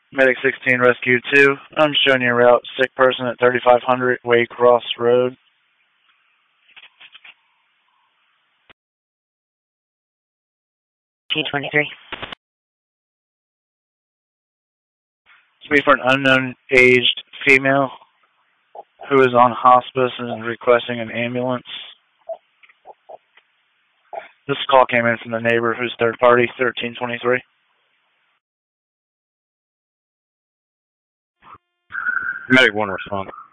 Medic 16, Rescue 2. I'm showing you a route. Sick person at 3500 Waycross Road. T23. It's me for an unknown aged female who is on hospice and is requesting an ambulance. This call came in from the neighbor who's third party, 1323. Medic 1 respond.